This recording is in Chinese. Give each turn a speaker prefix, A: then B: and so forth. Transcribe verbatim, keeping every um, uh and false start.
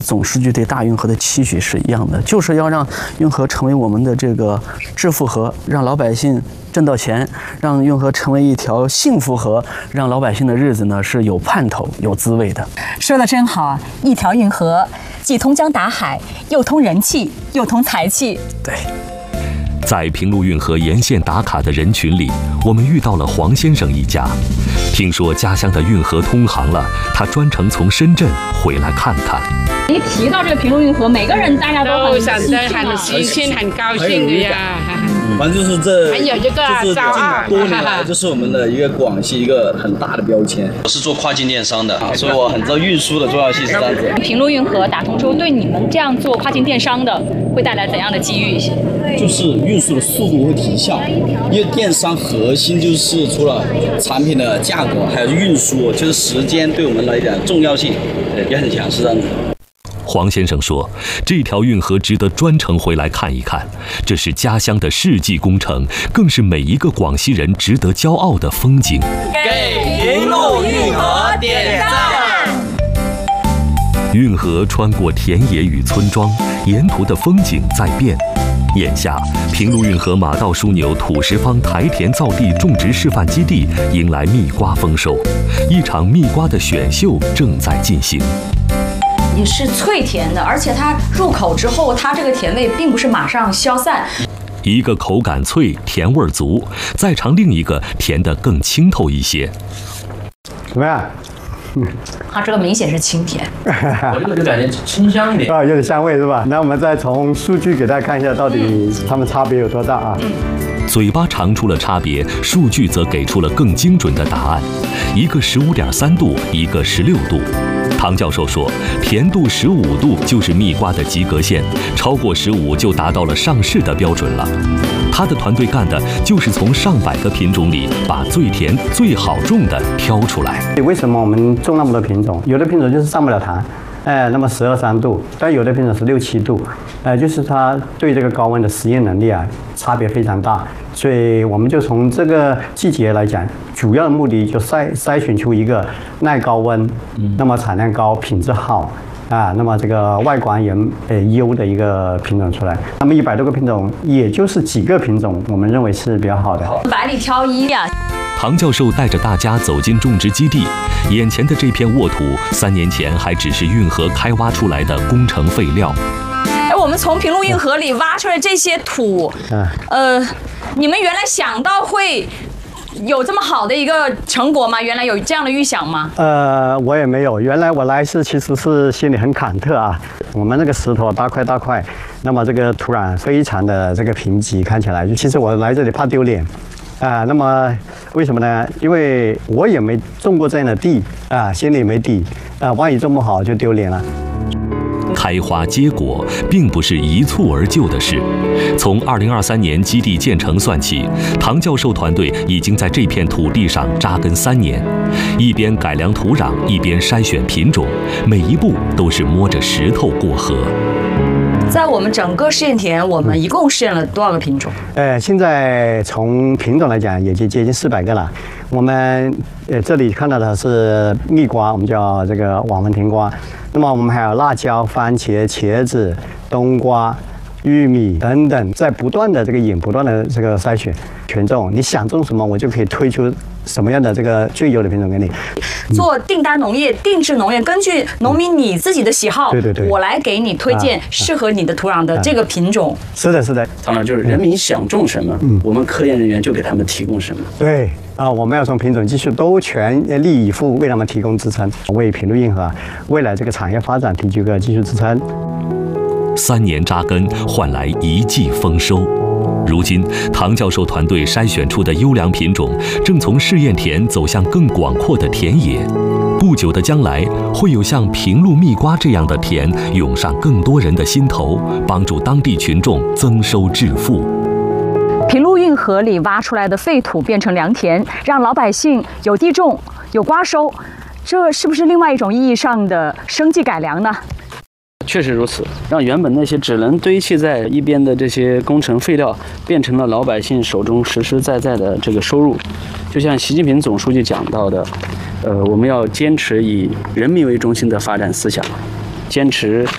A: 总书记对大运河的期许是一样的，就是要让运河成为我们的这个致富河，让老百姓挣到钱，让运河成为一条幸福河，让老百姓的日子呢是有盼头、有滋味的。
B: 说得真好啊！一条运河，既通江达海，又通人气，又通财气。
A: 对。
C: 在平陆运河沿线打卡的人群里，我们遇到了黄先生一家。听说家乡的运河通航了，他专程从深圳回来看看。
B: 一提到这个平陆运河，每个人大家都很
D: 想得很新鲜、很高兴的呀。
E: 反正就是这，
D: 还有一个
E: 骄傲，多年来这是我们的一个广西一个很大的标签。
F: 我是做跨境电商的，所以我很知道运输的重要性是这样子。
B: 平陆运河打通之后，对你们这样做跨境电商的会带来怎样的机遇？
E: 就是运输的速度会提效，因为电商核心就是除了产品的价格，还有运输，就是时间对我们来讲重要性也很强，是这样子。
C: 黄先生说，这条运河值得专程回来看一看，这是家乡的世纪工程，更是每一个广西人值得骄傲的风景。
G: 给平陆运河点赞！
C: 运河穿过田野与村庄，沿途的风景在变。眼下，平陆运河马道枢纽土石坊台田造地种植示范基地迎来蜜瓜丰收，一场蜜瓜的选秀正在进行。
H: 也是脆甜的，而且它入口之后，它这个甜味并不是马上消散。
C: 一个口感脆，甜味足，再尝另一个甜得更清透一些。
I: 怎么样？
H: 它这个明显是清甜，
G: 我这个就感觉清香一点
I: 啊，有点香味是吧？那我们再从数据给大家看一下，到底它们差别有多大啊？
C: 嘴巴尝出了差别，数据则给出了更精准的答案，一个十五点三度，一个十六度。唐教授说，甜度十五度就是蜜瓜的及格线，超过十五就达到了上市的标准了。他的团队干的就是从上百个品种里把最甜、最好种的挑出来。
I: 为什么我们种那么多品种？有的品种就是上不了坛，哎，那么十二三度，但有的品种是六七度，哎，就是它对这个高温的适应能力啊差别非常大。所以我们就从这个季节来讲，主要的目的就筛筛选出一个耐高温，那么产量高、品质好啊，那么这个外观也呃优的一个品种出来。那么一百多个品种，也就是几个品种，我们认为是比较好的。
H: 百里挑一呀。
C: 唐教授带着大家走进种植基地，眼前的这片沃土，三年前还只是运河开挖出来的工程废料。
H: 哎，我们从平陆运河里挖出来这些土，呃，你们原来想到会有这么好的一个成果吗？原来有这样的预想吗？
I: 呃，我也没有。原来我来是其实是心里很忐忑啊。我们那个石头大块大块，那么这个土壤非常的这个贫瘠，看起来其实我来这里怕丢脸。啊，那么为什么呢？因为我也没种过这样的地啊，心里没底啊，万一种不好就丢脸了。
C: 开花结果并不是一蹴而就的事。从二零二三年基地建成算起，唐教授团队已经在这片土地上扎根三年，一边改良土壤，一边筛选品种，每一步都是摸着石头过河。
H: 在我们整个试验田，我们一共试验了多少个品种？
I: 呃，现在从品种来讲，也就接近四百个了。我们呃这里看到的是蜜瓜，我们叫这个网纹甜瓜。那么我们还有辣椒、番茄、茄子、冬瓜、玉米等等，在不断的这个引、不断的这个筛选权重。你想种什么，我就可以推出什么样的这个最优的品种给你。
H: 做订单农业、定制农业，根据农民你自己的喜好，
I: 对对对，
H: 我来给你推荐适合你的土壤的这个品种。
I: 是的，是的。
A: 当然，就是人民想种什么，嗯，我们科研人员就给他们提供什么。
I: 对啊，我们要从品种技术都全力以赴为他们提供支撑，为平陆运河未来这个产业发展提供个技术支撑。
C: 三年扎根换来一季丰收。如今，唐教授团队筛选出的优良品种，正从试验田走向更广阔的田野。不久的将来，会有像平陆蜜瓜这样的田涌上更多人的心头，帮助当地群众增收致富。
B: 平陆运河里挖出来的废土变成良田，让老百姓有地种、有瓜收，这是不是另外一种意义上的生计改良呢？
A: 确实如此，让原本那些只能堆砌在一边的这些工程废料，变成了老百姓手中实实在在的这个收入。就像习近平总书记讲到的，呃，我们要坚持以人民为中心的发展思想，坚持